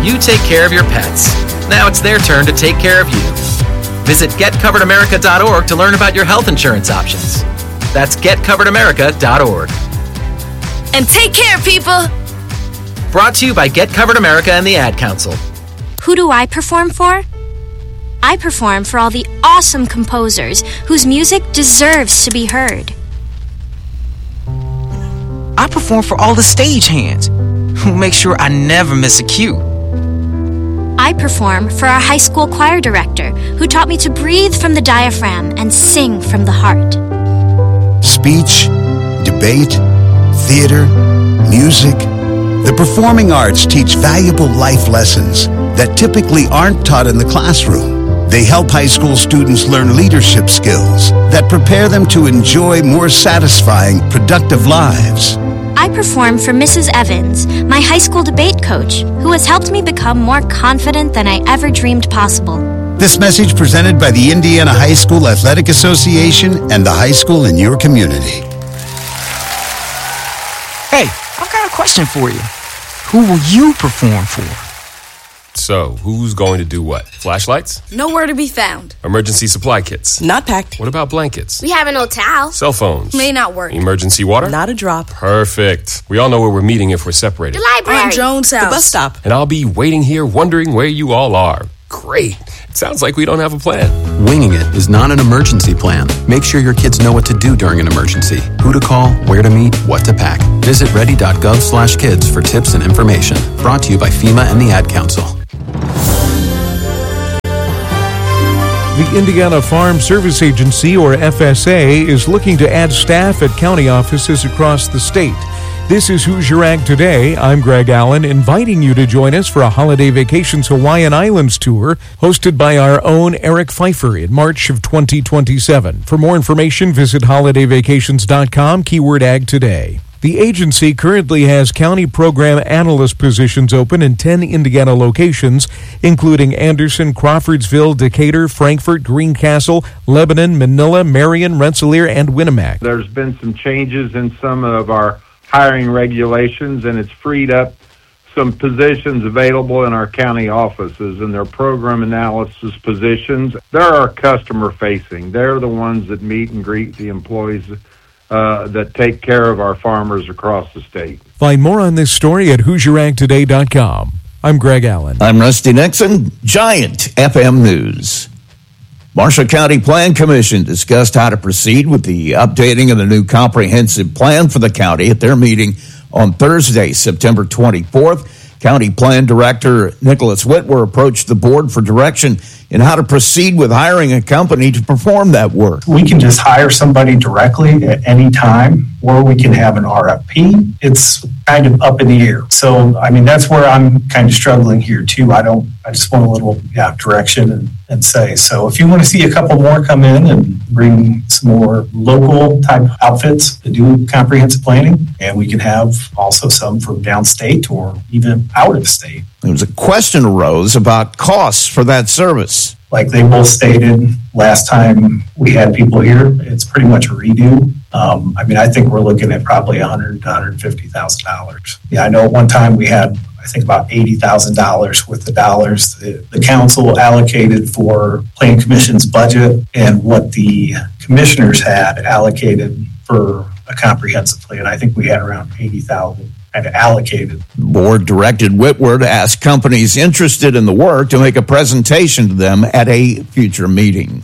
You take care of your pets. Now it's their turn to take care of you. Visit getcoveredamerica.org to learn about your health insurance options. That's getcoveredamerica.org. And take care, people! Brought to you by Get Covered America and the Ad Council. Who do I perform for? I perform for all the awesome composers whose music deserves to be heard. I perform for all the stagehands who make sure I never miss a cue. I perform for our high school choir director who taught me to breathe from the diaphragm and sing from the heart. Speech, debate, theater, music. The performing arts teach valuable life lessons that typically aren't taught in the classroom. They help high school students learn leadership skills that prepare them to enjoy more satisfying, productive lives. I perform for Mrs. Evans, my high school debate coach, who has helped me become more confident than I ever dreamed possible. This message presented by the Indiana High School Athletic Association and the high school in your community. Hey, I've got a question for you. Who will you perform for? So, who's going to do what? Flashlights? Nowhere to be found. Emergency supply kits? Not packed. What about blankets? We have an old towel. Cell phones? May not work. Emergency water? Not a drop. Perfect. We all know where we're meeting if we're separated. The library. On Jones' house. The bus stop. And I'll be waiting here wondering where you all are. Great. It sounds like we don't have a plan. Winging it is not an emergency plan. Make sure your kids know what to do during an emergency, who to call, where to meet, what to pack. Visit ready.gov/kids for tips and information. Brought to you by FEMA and the Ad Council. The Indiana Farm Service Agency, or FSA, is looking to add staff at county offices across the state. This is Hoosier Ag Today. I'm Greg Allen, inviting you to join us for a Holiday Vacations Hawaiian Islands tour hosted by our own Eric Pfeiffer in March of 2027. For more information, visit holidayvacations.com, keyword Ag Today. The agency currently has county program analyst positions open in 10 Indiana locations, including Anderson, Crawfordsville, Decatur, Frankfort, Greencastle, Lebanon, Manila, Marion, Rensselaer, and Winnemac. There's been some changes in some of our hiring regulations, and it's freed up some positions available in our county offices, and their program analysis positions. They're our customer facing. They're the ones that meet and greet the employees that take care of our farmers across the state. Find more on this story at HoosierAgToday.com. I'm Greg Allen. I'm Rusty Nixon, Giant FM News. Marshall County Plan Commission discussed how to proceed with the updating of the new comprehensive plan for the county at their meeting on Thursday, September 24th. County Plan Director Nicholas Whitwer approached the board for direction in how to proceed with hiring a company to perform that work. We can just hire somebody directly at any time, or we can have an RFP. It's kind of up in the air. So, I mean, that's where I'm kind of struggling here too. I just want a little direction and say. So if you want to see a couple more come in and bring some more local type outfits to do comprehensive planning, and we can have also some from downstate or even out of state. There was a question arose about costs for that service. Like they both stated last time we had people here, it's pretty much a redo. I think we're looking at probably $100,000 to $150,000. Yeah, I know at one time we had, I think, about $80,000 with the dollars the council allocated for Plan Commission's budget and what the commissioners had allocated for a comprehensive plan. I think we had around $80,000 allocated. The board directed Whitwer to ask companies interested in the work to make a presentation to them at a future meeting.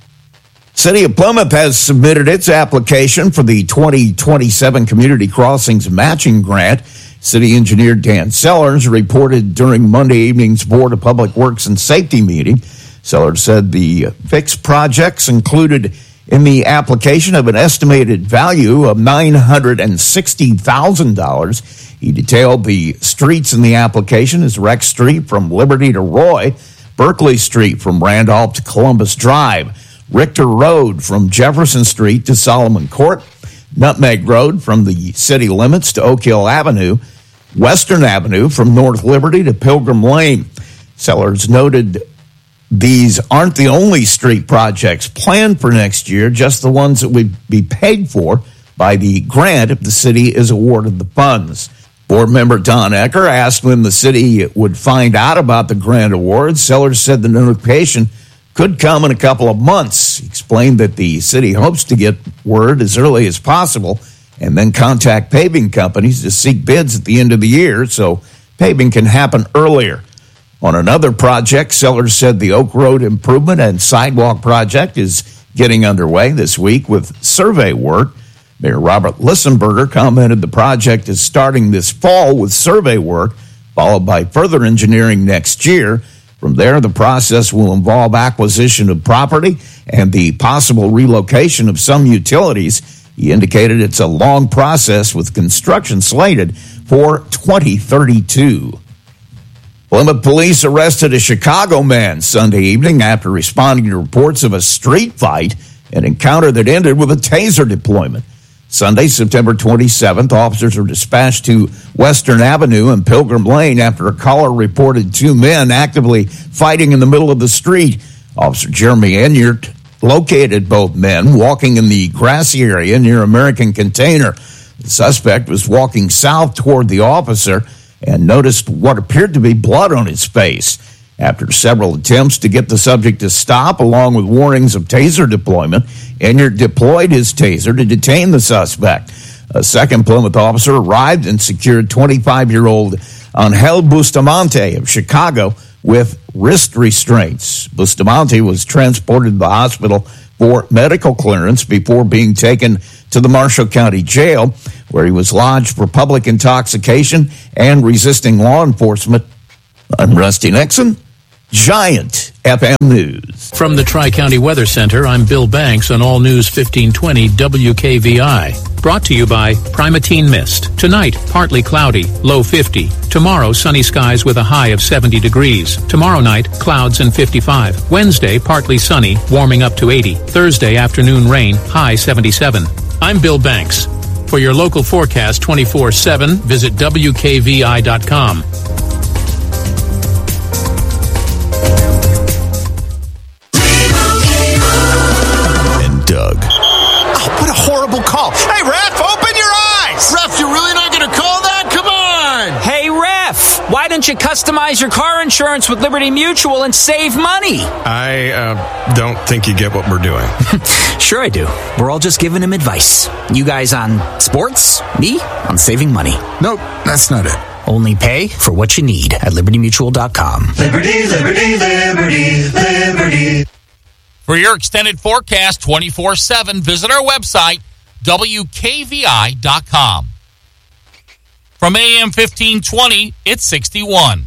City of Plymouth has submitted its application for the 2027 Community Crossings Matching Grant. City Engineer Dan Sellers reported during Monday evening's Board of Public Works and Safety meeting. Sellers said the fixed projects included in the application of an estimated value of $960,000. He detailed the streets in the application as Rex Street from Liberty to Roy, Berkeley Street from Randolph to Columbus Drive, Richter Road from Jefferson Street to Solomon Court, Nutmeg Road from the city limits to Oak Hill Avenue, Western Avenue from North Liberty to Pilgrim Lane. Sellers noted these aren't the only street projects planned for next year, just the ones that would be paid for by the grant if the city is awarded the funds. Board member Don Ecker asked when the city would find out about the grant award. Sellers said the notification could come in a couple of months. He explained that the city hopes to get word as early as possible and then contact paving companies to seek bids at the end of the year so paving can happen earlier. On another project, Sellers said the Oak Road Improvement and Sidewalk Project is getting underway this week with survey work. Mayor Robert Lissenberger commented the project is starting this fall with survey work, followed by further engineering next year. From there, the process will involve acquisition of property and the possible relocation of some utilities. He indicated it's a long process with construction slated for 2032. Plymouth police arrested a Chicago man Sunday evening after responding to reports of a street fight, an encounter that ended with a taser deployment. Sunday, September 27th, officers were dispatched to Western Avenue and Pilgrim Lane after a caller reported two men actively fighting in the middle of the street. Officer Jeremy Enyart located both men walking in the grassy area near American Container. The suspect was walking south toward the officer and noticed what appeared to be blood on his face. After several attempts to get the subject to stop, along with warnings of taser deployment, Enyart deployed his taser to detain the suspect. A second Plymouth officer arrived and secured 25-year-old Angel Bustamante of Chicago with wrist restraints. Bustamante was transported to the hospital for medical clearance before being taken to the Marshall County Jail, where he was lodged for public intoxication and resisting law enforcement. I'm Rusty Nixon, Giant FM News. From the Tri-County Weather Center, I'm Bill Banks on All News 1520 WKVI. Brought to you by Primatene Mist. Tonight, partly cloudy, low 50. Tomorrow, sunny skies with a high of 70 degrees. Tomorrow night, clouds and 55. Wednesday, partly sunny, warming up to 80. Thursday, afternoon rain, high 77. I'm Bill Banks. For your local forecast 24/7, visit WKVI.com. Doug. Oh, what a horrible call. Hey, ref, open your eyes. Ref, you're really not going to call that? Come on. Hey, ref, why don't you customize your car insurance with Liberty Mutual and save money? I don't think you get what we're doing. Sure I do. We're all just giving him advice. You guys on sports, me on saving money. Nope, that's not it. Only pay for what you need at libertymutual.com. Liberty, liberty, liberty, liberty. For your extended forecast 24/7, visit our website, WKVI.com. From AM 1520, it's 61.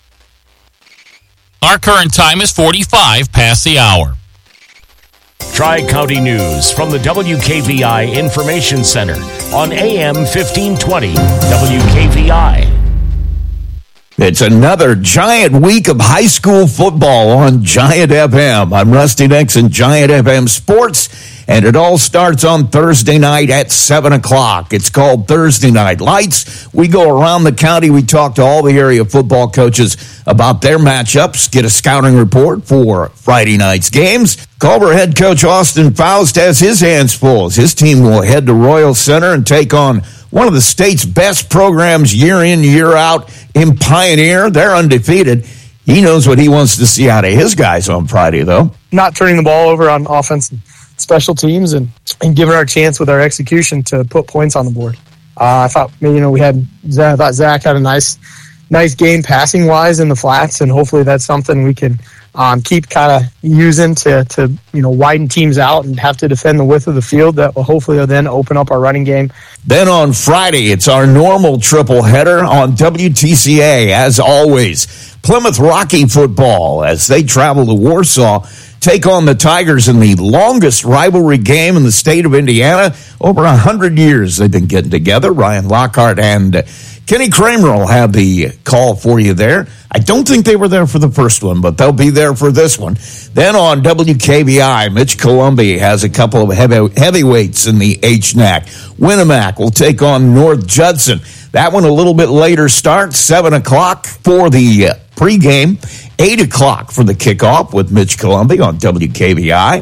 Our current time is 45 past the hour. Tri-County News from the WKVI Information Center on AM 1520 WKVI. It's another giant week of high school football on Giant FM. I'm Rusty Nixon, Giant FM Sports, and it all starts on Thursday night at 7 o'clock. It's called Thursday Night Lights. We go around the county. We talk to all the area football coaches about their matchups, get a scouting report for Friday night's games. Culver head coach Austin Faust has his hands full as his team will head to Royal Center and take on one of the state's best programs year in, year out in Pioneer. They're undefeated. He knows what he wants to see out of his guys on Friday, though. Not turning the ball over on offense and special teams and giving our chance with our execution to put points on the board. I thought, Zach had a nice game passing-wise in the flats, and hopefully that's something we can keep kind of using to widen teams out and have to defend the width of the field. That will hopefully then open up our running game. Then on Friday, it's our normal triple header on WTCA. As always, Plymouth Rocky football as they travel to Warsaw, take on the Tigers in the longest rivalry game in the state of Indiana. Over 100 years they've been getting together. Ryan Lockhart and Kenny Kramer will have the call for you there. I don't think they were there for the first one, but they'll be there for this one. Then on WKVI, Mitch Columbi has a couple of heavyweights in the HNAC. Winnemac will take on North Judson. That one a little bit later start, 7 o'clock for the pregame, 8 o'clock for the kickoff with Mitch Columbi on WKVI.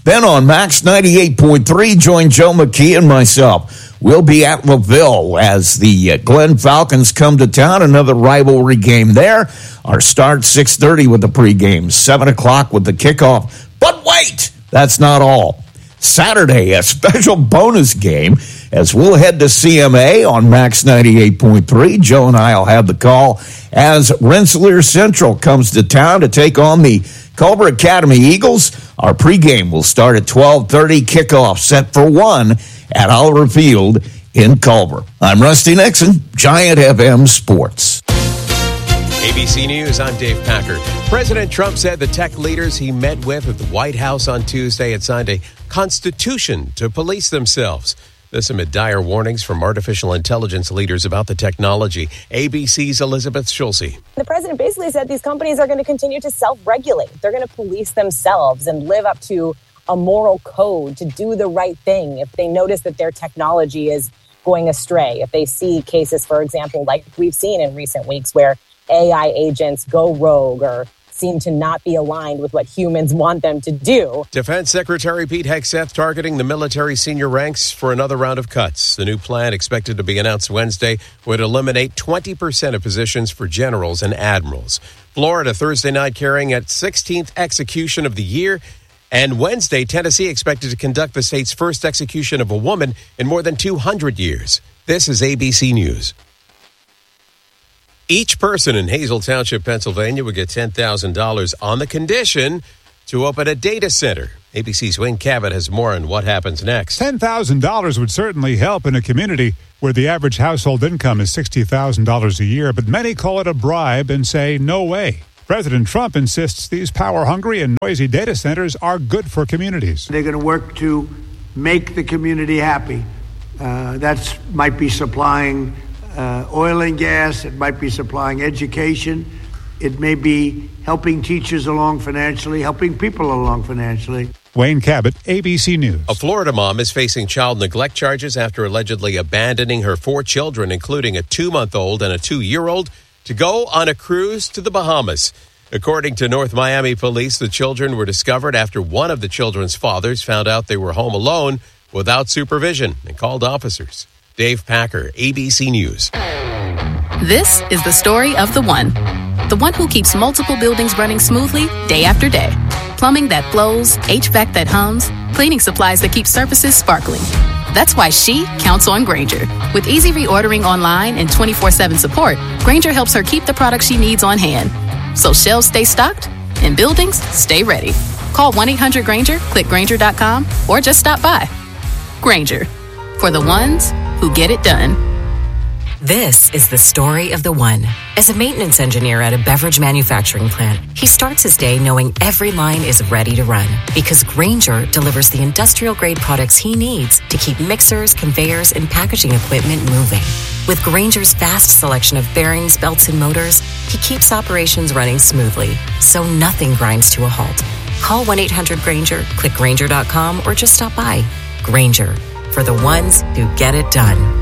Then on Max 98.3, join Joe McKee and myself. We'll be at LaVille as the Glen Falcons come to town. Another rivalry game there. Our start 6:30 with the pregame, 7 o'clock with the kickoff. But wait, that's not all. Saturday, a special bonus game as we'll head to CMA on Max 98.3. Joe and I will have the call as Rensselaer Central comes to town to take on the Culver Academy Eagles. Our pregame will start at 12:30. Kickoff set for 1 at Oliver Field in Culver. I'm Rusty Nixon, Giant FM Sports. ABC News, I'm Dave Packer. President Trump said the tech leaders he met with at the White House on Tuesday had signed a constitution to police themselves. This amid dire warnings from artificial intelligence leaders about the technology. ABC's Elizabeth Schulze. The president basically said these companies are going to continue to self-regulate. They're going to police themselves and live up to a moral code to do the right thing if they notice that their technology is going astray. If they see cases, for example, like we've seen in recent weeks where AI agents go rogue or seem to not be aligned with what humans want them to do. Defense Secretary Pete Hegseth targeting the military senior ranks for another round of cuts. The new plan, expected to be announced Wednesday, would eliminate 20% of positions for generals and admirals. Florida Thursday night carrying its 16th execution of the year. And Wednesday, Tennessee expected to conduct the state's first execution of a woman in more than 200 years. This is ABC News. Each person in Hazel Township, Pennsylvania, would get $10,000 on the condition to open a data center. ABC's Wayne Cabot has more on what happens next. $10,000 would certainly help in a community where the average household income is $60,000 a year, but many call it a bribe and say no way. President Trump insists these power-hungry and noisy data centers are good for communities. They're going to work to make the community happy. That might be supplying oil and gas. It might be supplying education. It may be helping teachers along financially, helping people along financially. Wayne Cabot, ABC News. A Florida mom is facing child neglect charges after allegedly abandoning her 4 children, including a 2-month-old and a 2-year-old, to go on a cruise to the Bahamas. According to North Miami police, the children were discovered after one of the children's fathers found out they were home alone without supervision and called officers. Dave Packer, ABC News. This is the story of the one who keeps multiple buildings running smoothly day after day. Plumbing that flows, HVAC that hums, cleaning supplies that keep surfaces sparkling. That's why she counts on Grainger. With easy reordering online and 24/7 support, Grainger helps her keep the products she needs on hand. So shelves stay stocked and buildings stay ready. Call 1-800-GRAINGER, click Grainger.com, or just stop by. Grainger, for the ones who get it done. This is the story of the one. As a maintenance engineer at a beverage manufacturing plant, he starts his day knowing every line is ready to run because Grainger delivers the industrial-grade products he needs to keep mixers, conveyors, and packaging equipment moving. With Grainger's vast selection of bearings, belts, and motors, he keeps operations running smoothly, so nothing grinds to a halt. Call 1-800-GRAINGER, click Grainger.com, or just stop by. Grainger, for the ones who get it done.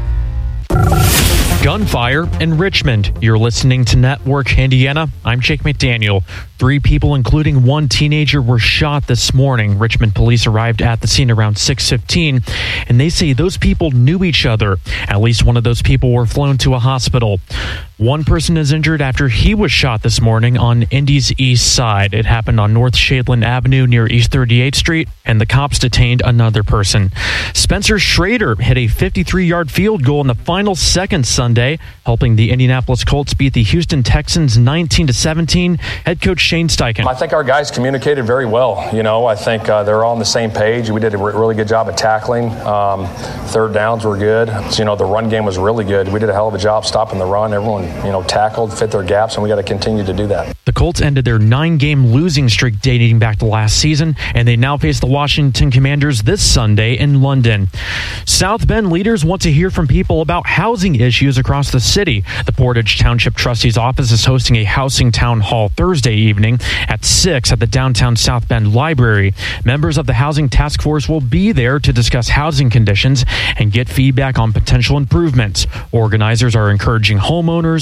Gunfire in Richmond. You're listening to Network Indiana. I'm Jake McDaniel. 3 people, including one teenager, were shot this morning. Richmond police arrived at the scene around 6:15, and they say those people knew each other. At least one of those people were flown to a hospital. One person is injured after he was shot this morning on Indy's east side. It happened on North Shadeland Avenue near East 38th Street, and the cops detained another person. Spencer Schrader hit a 53-yard field goal in the final seconds Sunday, helping the Indianapolis Colts beat the Houston Texans 19-17. Head coach Shane Steichen. I think our guys communicated very well. You know, I think they're all on the same page. We did a really good job of tackling. Third downs were good. So, you know, the run game was really good. We did a hell of a job stopping the run. Everyone, you know, tackled, fit their gaps, and we got to continue to do that. The Colts ended their 9-game losing streak dating back to last season, and they now face the Washington Commanders this Sunday in London. South Bend leaders want to hear from people about housing issues across the city. The Portage Township Trustee's office is hosting a housing town hall Thursday evening at 6 at the downtown South Bend Library. Members of the Housing Task Force will be there to discuss housing conditions and get feedback on potential improvements. Organizers are encouraging homeowners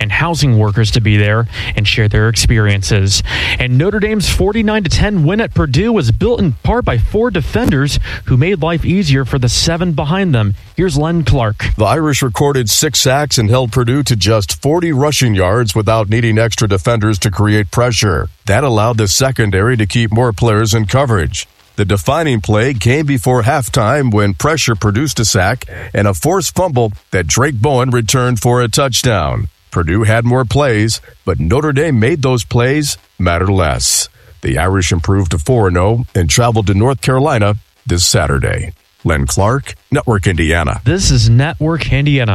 and housing workers to be there and share their experiences. And Notre Dame's 49-10 win at Purdue was built in part by 4 defenders who made life easier for the 7 behind them. Here's Len Clark. The Irish recorded 6 sacks and held Purdue to just 40 rushing yards without needing extra defenders to create pressure. That allowed the secondary to keep more players in coverage. The defining play came before halftime when pressure produced a sack and a forced fumble that Drake Bowen returned for a touchdown. Purdue had more plays, but Notre Dame made those plays matter less. The Irish improved to 4-0 and traveled to North Carolina this Saturday. Len Clark, Network Indiana. This is Network Indiana.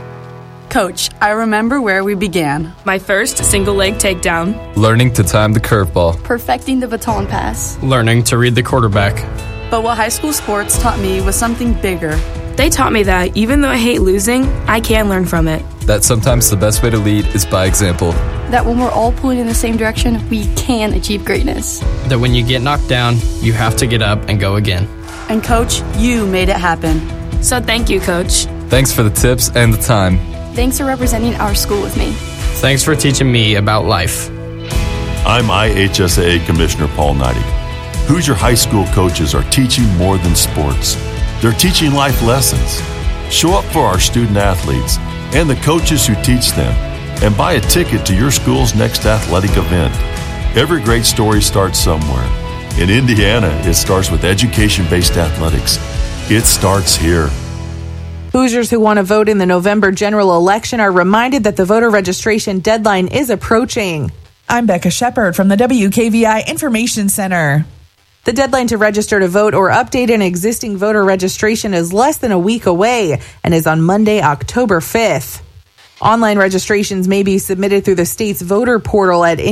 Coach, I remember where we began. My first single leg takedown. Learning to time the curveball. Perfecting the baton pass. Learning to read the quarterback. But what high school sports taught me was something bigger. They taught me that even though I hate losing, I can learn from it. That sometimes the best way to lead is by example. That when we're all pulling in the same direction, we can achieve greatness. That when you get knocked down, you have to get up and go again. And Coach, you made it happen. So thank you, Coach. Thanks for the tips and the time. Thanks for representing our school with me. Thanks for teaching me about life. I'm IHSAA Commissioner Paul Neidig. Hoosier High School coaches are teaching more than sports. They're teaching life lessons. Show up for our student athletes and the coaches who teach them, and buy a ticket to your school's next athletic event. Every great story starts somewhere. In Indiana, it starts with education-based athletics. It starts here. Hoosiers who want to vote in the November general election are reminded that the voter registration deadline is approaching. I'm Becca Shepard from the WKVI Information Center. The deadline to register to vote or update an existing voter registration is less than a week away and is on Monday, October 5th. Online registrations may be submitted through the state's voter portal at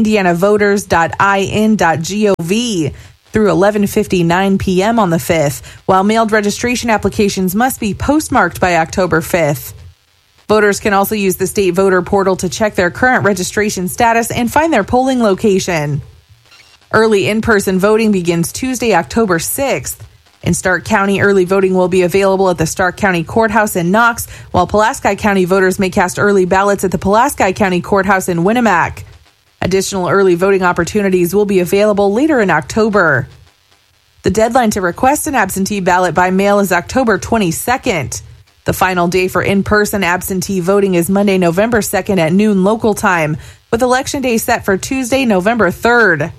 indianavoters.in.gov through 11:59 p.m. on the 5th, while mailed registration applications must be postmarked by October 5th. Voters can also use the state voter portal to check their current registration status and find their polling location. Early in-person voting begins Tuesday, October 6th. In Stark County, early voting will be available at the Stark County Courthouse in Knox, while Pulaski County voters may cast early ballots at the Pulaski County Courthouse in Winnemac. Additional early voting opportunities will be available later in October. The deadline to request an absentee ballot by mail is October 22nd. The final day for in-person absentee voting is Monday, November 2nd at noon local time, with Election Day set for Tuesday, November 3rd.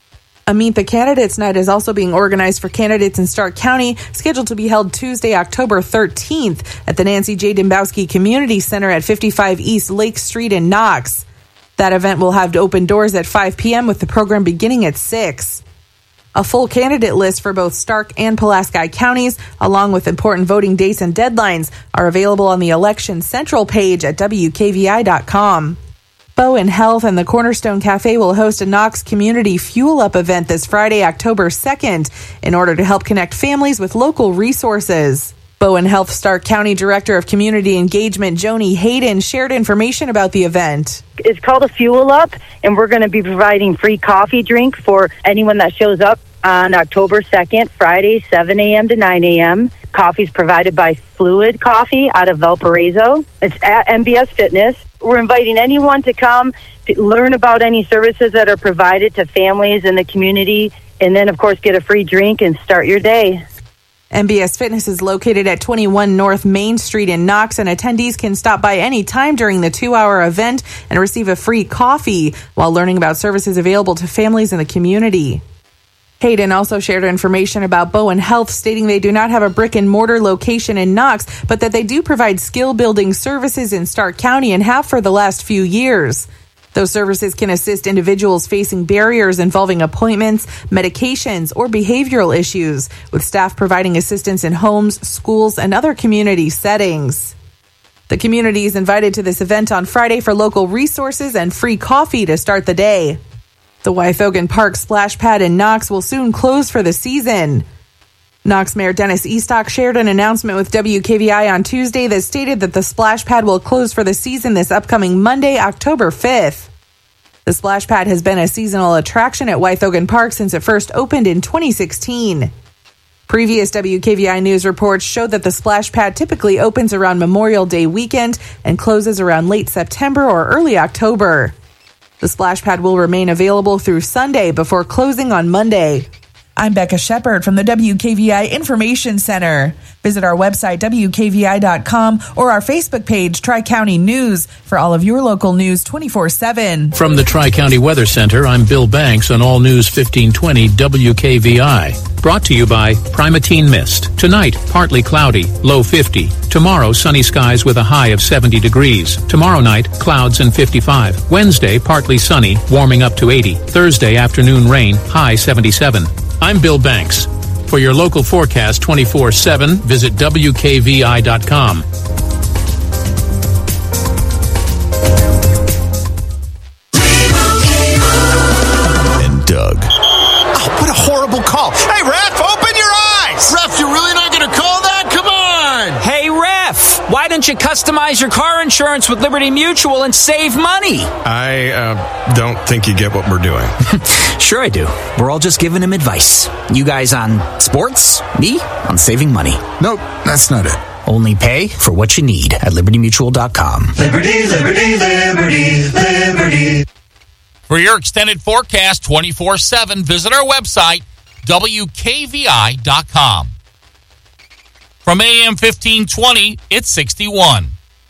A Meet the Candidates Night is also being organized for candidates in Stark County, scheduled to be held Tuesday, October 13th at the Nancy J. Dembowski Community Center at 55 East Lake Street in Knox. That event will have open doors at 5 p.m. with the program beginning at 6. A full candidate list for both Stark and Pulaski counties, along with important voting dates and deadlines, are available on the Election Central page at WKVI.com. Bowen Health and the Cornerstone Cafe will host a Knox Community Fuel Up event this Friday, October 2nd, in order to help connect families with local resources. Bowen Health Stark County Director of Community Engagement, Joni Hayden, shared information about the event. It's called a Fuel Up, and we're going to be providing free coffee drink for anyone that shows up on October 2nd, Friday, 7 a.m. to 9 a.m. Coffee's provided by Fluid Coffee out of Valparaiso. It's at MBS Fitness. We're inviting anyone to come to learn about any services that are provided to families in the community, and then, of course, get a free drink and start your day. MBS Fitness is located at 21 North Main Street in Knox, and attendees can stop by any time during the 2-hour event and receive a free coffee while learning about services available to families in the community. Hayden also shared information about Bowen Health, stating they do not have a brick-and-mortar location in Knox, but that they do provide skill-building services in Stark County and have for the last few years. Those services can assist individuals facing barriers involving appointments, medications, or behavioral issues, with staff providing assistance in homes, schools, and other community settings. The community is invited to this event on Friday for local resources and free coffee to start the day. The Wythogan Park Splash Pad in Knox will soon close for the season. Knox Mayor Dennis Estock shared an announcement with WKVI on Tuesday that stated that the Splash Pad will close for the season this upcoming Monday, October 5th. The Splash Pad has been a seasonal attraction at Wythogan Park since it first opened in 2016. Previous WKVI News reports show that the splash pad typically opens around Memorial Day weekend and closes around late September or early October. The splash pad will remain available through Sunday before closing on Monday. I'm Becca Shepard from the WKVI Information Center. Visit our website, WKVI.com, or our Facebook page, Tri-County News, for all of your local news 24/7. From the Tri-County Weather Center, I'm Bill Banks on All News 1520 WKVI. Brought to you by Primatene Mist. Tonight, partly cloudy, low 50. Tomorrow, sunny skies with a high of 70 degrees. Tomorrow night, clouds and 55. Wednesday, partly sunny, warming up to 80. Thursday, afternoon rain, high 77. I'm Bill Banks. For your local forecast 24/7, visit WKVI.com. And Doug. Oh, what a horrible call. Hey, ref, open your eyes! Ref, you're really not going to call that? Come on! Hey, ref, why don't you customize your car insurance with Liberty Mutual and save money? I don't think you get what we're doing. Sure I do. We're all just giving him advice. You guys on sports, me on saving money. Nope, that's not it. Only pay for what you need at libertymutual.com. Liberty, liberty, liberty, liberty. For your extended forecast 24/7, visit our website, WKVI.com. From AM 1520, it's 61.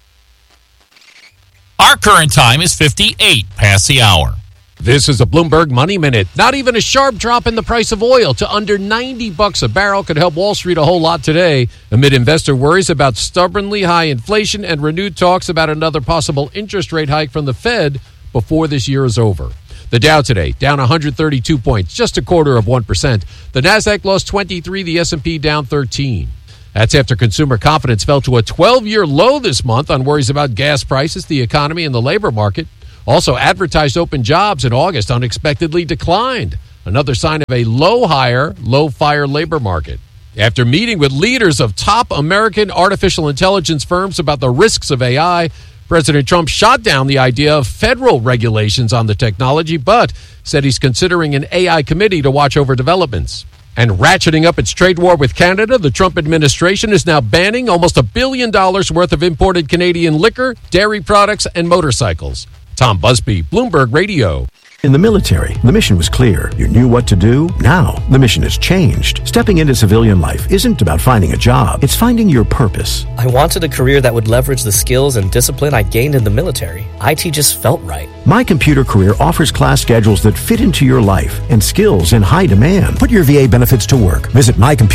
Our current time is 58 past the hour. This is a Bloomberg Money Minute. Not even a sharp drop in the price of oil to under $90 a barrel could help Wall Street a whole lot today, amid investor worries about stubbornly high inflation and renewed talks about another possible interest rate hike from the Fed before this year is over. The Dow today, down 132 points, just 0.25%. The Nasdaq lost 23, the S&P down 13. That's after consumer confidence fell to a 12-year low this month on worries about gas prices, the economy, and the labor market. Also, advertised open jobs in August unexpectedly declined, another sign of a low-hire, low-fire labor market. After meeting with leaders of top American artificial intelligence firms about the risks of AI, President Trump shot down the idea of federal regulations on the technology, but said he's considering an AI committee to watch over developments. And ratcheting up its trade war with Canada, the Trump administration is now banning almost $1 billion worth of imported Canadian liquor, dairy products, and motorcycles. Tom Busby, Bloomberg Radio. In the military, the mission was clear. You knew what to do. Now, the mission has changed. Stepping into civilian life isn't about finding a job. It's finding your purpose. I wanted a career that would leverage the skills and discipline I gained in the military. IT just felt right. My Computer Career offers class schedules that fit into your life and skills in high demand. Put your VA benefits to work. Visit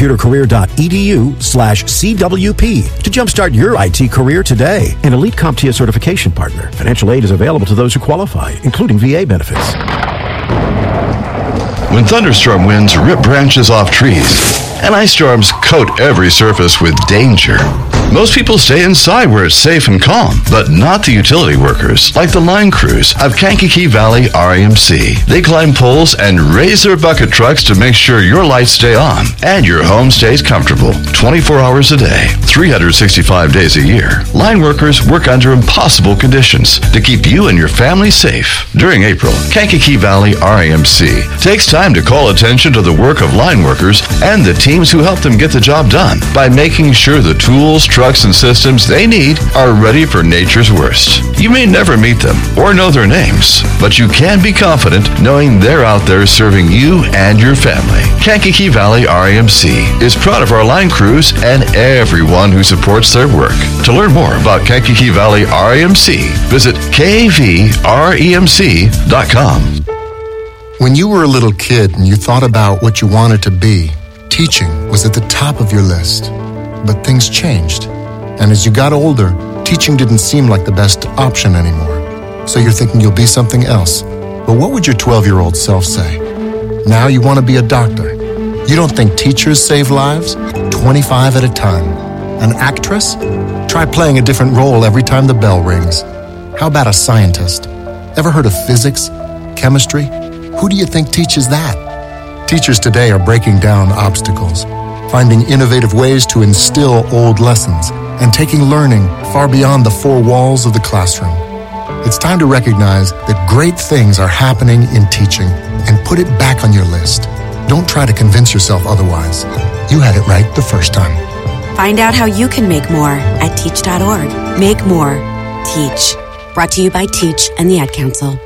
mycomputercareer.edu/CWP to jumpstart your IT career today. An Elite CompTIA certification partner. Financial aid is available to those who qualify, including VA benefits. When thunderstorm winds rip branches off trees and ice storms coat every surface with danger, most people stay inside where it's safe and calm, but not the utility workers, like the line crews of Kankakee Valley REMC. They climb poles and raise their bucket trucks to make sure your lights stay on and your home stays comfortable 24 hours a day, 365 days a year. Line workers work under impossible conditions to keep you and your family safe. During April, Kankakee Valley REMC takes time to call attention to the work of line workers and the teams who help them get the job done by making sure the tools, trucks, and systems they need are ready for nature's worst. You may never meet them or know their names, but you can be confident knowing they're out there serving you and your family. Kankakee Valley REMC is proud of our line crews and everyone who supports their work. To learn more about Kankakee Valley REMC, visit kvremc.com. When you were a little kid and you thought about what you wanted to be, teaching was at the top of your list. But things changed. And as you got older, teaching didn't seem like the best option anymore. So you're thinking you'll be something else. But what would your 12-year-old self say? Now you want to be a doctor. You don't think teachers save lives? 25 at a time. An actress? Try playing a different role every time the bell rings. How about a scientist? Ever heard of physics? Chemistry? Who do you think teaches that? Teachers today are breaking down obstacles, finding innovative ways to instill old lessons, and taking learning far beyond the four walls of the classroom. It's time to recognize that great things are happening in teaching and put it back on your list. Don't try to convince yourself otherwise. you had it right the first time. Find out how you can make more at teach.org. Make more. Teach. Brought to you by Teach and the Ad Council.